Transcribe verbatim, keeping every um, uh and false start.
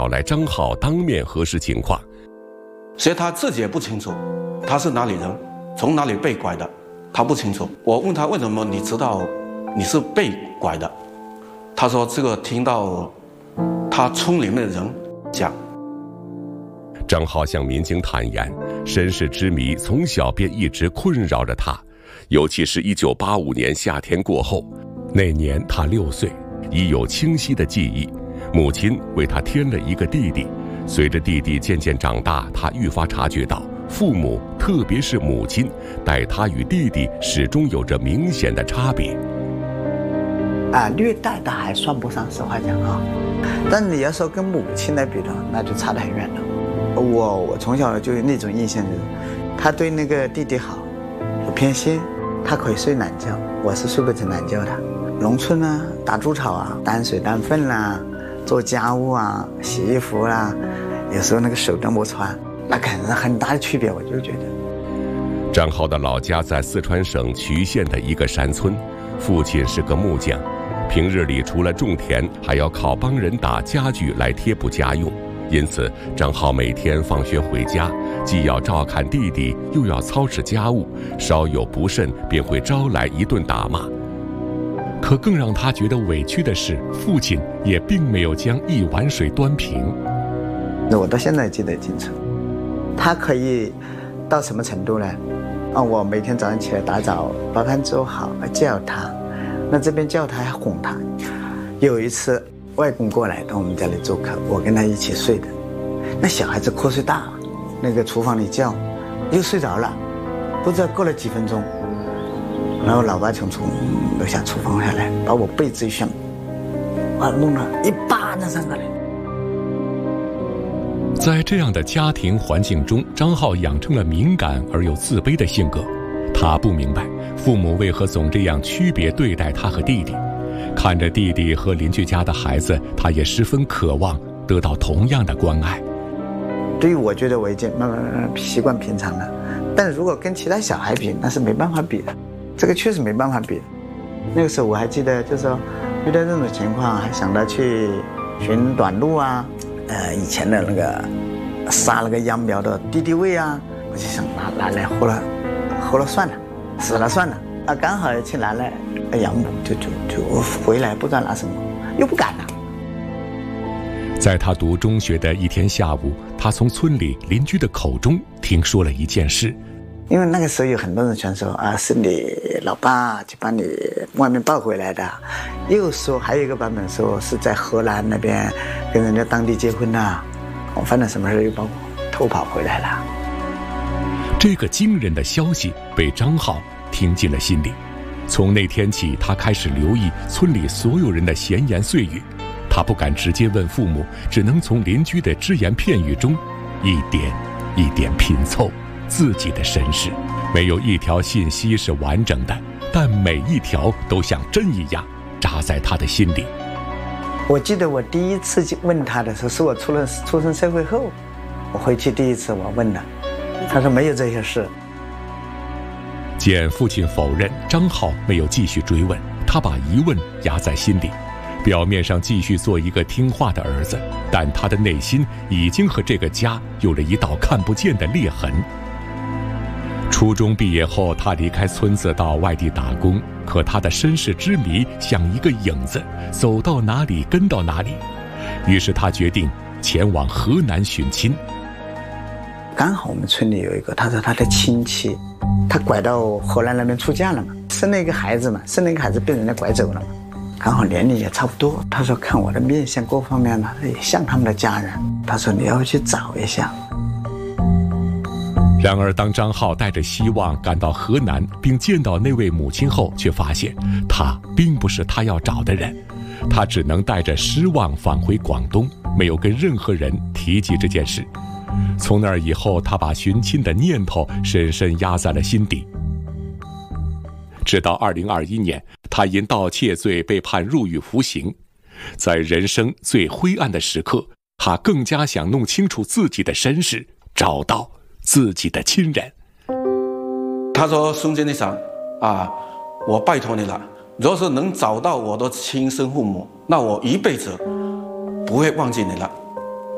找来张浩当面核实情况。 所以他自己也不清楚他是哪里人，从哪里被拐的，他不清楚。我问他为什么你知道你是被拐的，他说这个听到他村里面的人讲。 张浩向民警坦言，身世之谜从小便一直困扰着他，尤其是一九八五年夏天过后，那年他六岁，已有清晰的记忆，母亲为他添了一个弟弟。随着弟弟渐渐长大，他愈发察觉到父母，特别是母亲，待他与弟弟始终有着明显的差别。 啊，虐待的还算不上，实话讲啊，但你要说跟母亲来比的话，那就差得很远了。我我从小就有那种印象，就是他对那个弟弟好，有偏心，他可以睡懒觉，我是睡不成懒觉的。农村啊，打猪草啊，担水担粪啦，做家务啊，洗衣服啦，有时候那个手都没穿，那肯定是很大的区别，我就觉得。 张浩的老家在四川省渠县的一个山村，父亲是个木匠，平日里除了种田，还要靠帮人打家具来贴补家用。因此，张浩每天放学回家，既要照看弟弟，又要操持家务，稍有不慎便会招来一顿打骂。可更让他觉得委屈的是，父亲也并没有将一碗水端平。 我到现在记得清楚，他可以到什么程度呢？啊，我每天早上起来打早，把饭做好，叫他，那这边叫他还哄他。有一次外公过来到我们家里做客，我跟他一起睡的，那小孩子瞌睡大了，那个厨房里叫，又睡着了，不知道过了几分钟，然后老爸从从楼下厨房下来，把我被子一掀，啊，弄了一巴掌上来。 在这样的家庭环境中，张浩养成了敏感而又自卑的性格。他不明白父母为何总这样区别对待他和弟弟。看着弟弟和邻居家的孩子，他也十分渴望得到同样的关爱。 对于我觉得我已经慢慢慢慢习惯平常了，但如果跟其他小孩比，那是没办法比的，这个确实没办法比的。那个时候我还记得，就是说遇到这种情况，还想到去寻短路啊，呃，以前的那个杀了个秧苗的敌敌畏啊，我就想拿拿来活了，活了算了，死了算了。啊，刚好去拿来养母，就就就回来不知道拿什么，又不敢了。 在他读中学的一天下午，他从村里邻居的口中听说了一件事。 因为那个时候有很多人全说啊，是你老爸去把你外面抱回来的，又说还有一个版本说是在河南那边跟人家当地结婚了，我反正什么事又把我偷跑回来了。 这个惊人的消息被张浩听进了心里。从那天起，他开始留意村里所有人的闲言碎语。他不敢直接问父母，只能从邻居的只言片语中一点一点拼凑自己的身世。没有一条信息是完整的，但每一条都像针一样扎在他的心里。 我记得我第一次问他的时候，是我出了出生社会后，我回去第一次我问了，他说没有这些事。 见父亲否认，张浩没有继续追问，他把疑问压在心里，表面上继续做一个听话的儿子，但他的内心已经和这个家有了一道看不见的裂痕。初中毕业后，他离开村子到外地打工，可他的身世之谜像一个影子，走到哪里跟到哪里。于是他决定前往河南寻亲。 刚好我们村里有一个，他说他的亲戚，他拐到河南那边出嫁了嘛，生了一个孩子嘛，生了一个孩子被人家拐走了嘛，刚好年龄也差不多。他说看我的面相各方面呢，也像他们的家人。他说你要去找一下。 然而当张浩带着希望赶到河南，并见到那位母亲后，却发现他并不是他要找的人。他只能带着失望返回广东，没有跟任何人提及这件事。从那以后，他把寻亲的念头深深压在了心底。直到二零二一年，他因盗窃罪被判入狱服刑。在人生最灰暗的时刻，他更加想弄清楚自己的身世，找到自己的亲人。 他说孙经理长啊，我拜托你了，若是能找到我的亲生父母，那我一辈子不会忘记你了。